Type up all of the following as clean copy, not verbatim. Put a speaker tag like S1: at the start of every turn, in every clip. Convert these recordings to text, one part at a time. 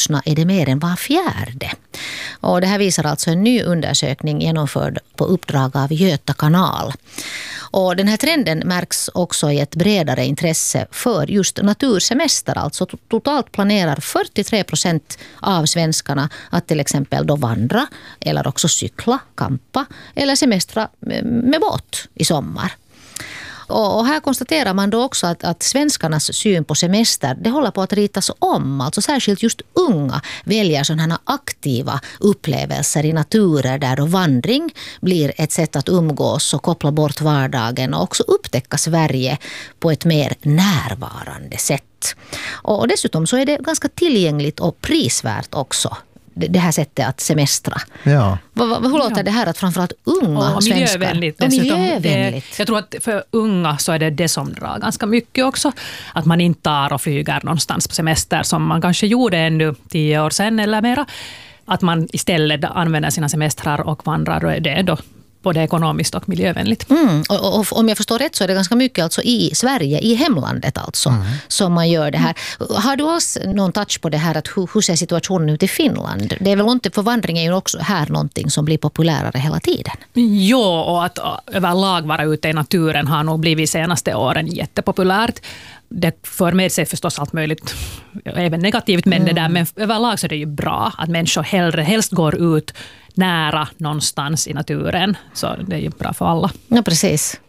S1: vuxna är det mer än var fjärde. Och det här visar alltså en ny undersökning genomförd på uppdrag av Göta kanal. Och den här trenden märks också i ett bredare intresse för just natursemester. Alltså totalt planerar 43% av svenskarna att till exempel då vandra eller också cykla, kampa eller semestra med båt i sommar. Och här konstaterar man då också att svenskarnas syn på semester, det håller på att ritas om. Alltså särskilt just unga väljer sådana aktiva upplevelser i naturer där då vandring blir ett sätt att umgås och koppla bort vardagen och också upptäcka Sverige på ett mer närvarande sätt. Och dessutom så är det ganska tillgängligt och prisvärt också. Det här sättet att semestra.
S2: Ja.
S1: Hur låter det här att framförallt unga
S3: och
S1: svenskar?
S3: Miljövänligt.
S1: Miljövänligt.
S3: Jag tror att för unga så är det som drar ganska mycket också. Att man inte tar och flyger någonstans på semester som man kanske gjorde ännu 10 år sedan eller mera. Att man istället använder sina semestrar och vandrar, och det är då både ekonomiskt och miljövänligt.
S1: Och om jag förstår rätt så är det ganska mycket alltså i Sverige, i hemlandet alltså, som man gör det här. Har du alls någon touch på det här att hur ser situationen ut i Finland? Det är väl inte, för vandring är ju också här någonting som blir populärare hela tiden.
S3: Jo, och att överlag vara ute i naturen har nog blivit senaste åren jättepopulärt. Det för med sig förstås allt möjligt, även negativt, men det där, men överlag så är det ju bra att människor helst går ut nära någonstans i naturen, så det är ju bra för alla.
S1: Ja, precis.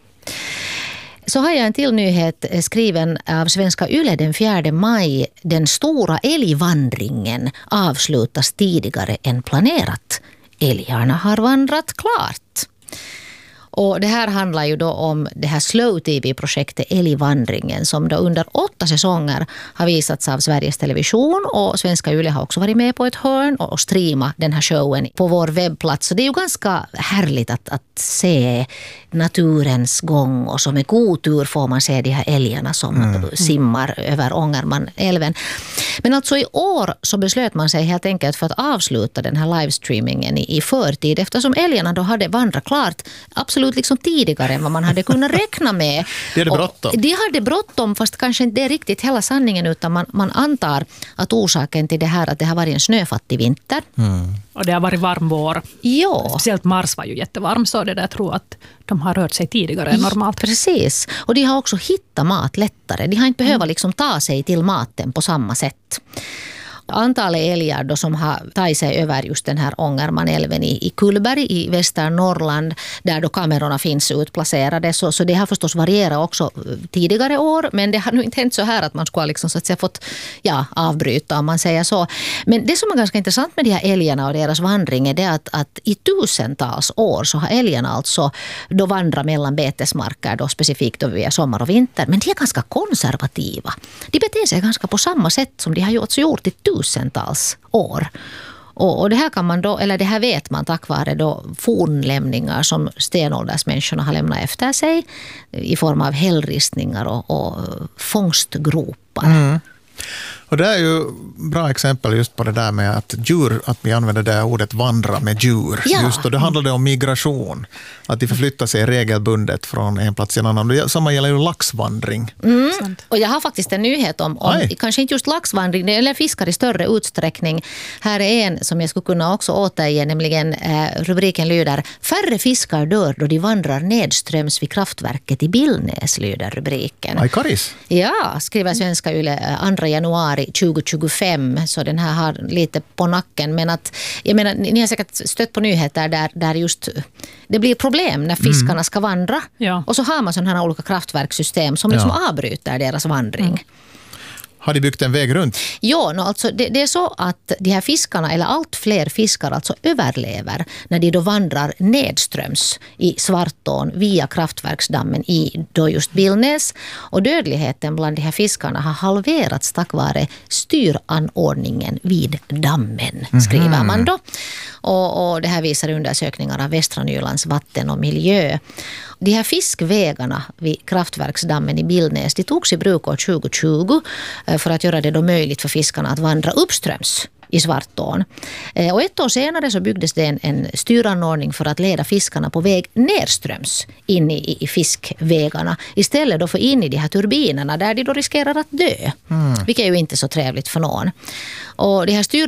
S1: Så har jag en till nyhet skriven av Svenska Yle den 4 maj. Den stora älgvandringen avslutas tidigare än planerat. Älgarna har vandrat klart. Och det här handlar ju då om det här slow-tv-projektet Älgvandringen som då under 8 säsonger har visats av Sveriges Television, och Svenska Yle har också varit med på ett hörn och streamat den här showen på vår webbplats. Så det är ju ganska härligt att se naturens gång, och så med god tur får man se de här älgarna som simmar över Ångermanälven. Men alltså i år så beslöt man sig helt enkelt för att avsluta den här livestreamingen i förtid, eftersom älgarna då hade vandrat klart absolut liksom tidigare än vad man hade kunnat räkna med.
S2: De hade bråttom.
S1: De hade bråttom, fast kanske inte är riktigt hela sanningen, utan man antar att orsaken till det här att det har varit en snöfattig vinter.
S3: Och det har varit varm vår.
S1: Ja.
S3: Speciellt mars var ju jättevarm, så det där tror att de har rört sig tidigare än normalt.
S1: Precis. Och de har också hittat mat lättare. De har inte behövt liksom ta sig till maten på samma sätt. Antalet älgar då som har tagit sig över just den här Ångermanälven i Kullberg i Västernorrland, där då kamerorna finns utplacerade, så det har förstås varierat också tidigare år, men det har nu inte hänt så här att man skulle liksom så att säga fått avbryta, om man säger så. Men det som är ganska intressant med de här älgarna och deras vandring är det att i tusentals år så har älgarna alltså då vandrat mellan betesmarker då specifikt då via sommar och vinter, men de är ganska konservativa. De beter sig ganska på samma sätt som de har gjort i tusentals år. Och det här kan man då, eller det här vet man tack vare då fornlämningar som stenåldersmänniskorna har lämnat efter sig i form av hällristningar och fångstgropar.
S2: Och det är ju bra exempel just på det där med att vi använder det ordet vandra med djur.
S1: Ja.
S2: Just då det handlade om migration. Att de förflyttar sig regelbundet från en plats till en annan. Samma gäller ju laxvandring.
S1: Och jag har faktiskt en nyhet om kanske inte just laxvandring eller fiskar i större utsträckning. Här är en som jag skulle kunna också återge, nämligen rubriken lyder: färre fiskar dör då de vandrar nedströms vid kraftverket i Billnäs, lyder rubriken.
S2: Aj, Karis.
S1: Ja, skriver Svenska Yle 2 januari 2025, så den här har lite på nacken, men att, jag menar, ni har säkert stött på nyheter där just det blir problem när fiskarna ska vandra.
S3: Ja.
S1: Och så har man sådana här olika kraftverkssystem som liksom avbryter deras vandring.
S2: Har de byggt en väg runt?
S1: Ja, alltså det är så att de här fiskarna, eller allt fler fiskar alltså överlever när de då vandrar nedströms i Svartån via kraftverksdammen i då just Billnäs. Och dödligheten bland de här fiskarna har halverats tack vare styranordningen vid dammen, skriver man då. Och det här visar undersökningar av Västra Nylands vatten och miljö. De här fiskvägarna vid kraftverksdammen i Billnäs, de togs i bruk år 2020 för att göra det då möjligt för fiskarna att vandra uppströms i Svartån. Och 1 år senare så byggdes det en styranordning för att leda fiskarna på väg nerströms in i fiskvägarna, istället då för in i de här turbinerna där de då riskerar att dö. Vilket är ju inte så trevligt för någon. Och de här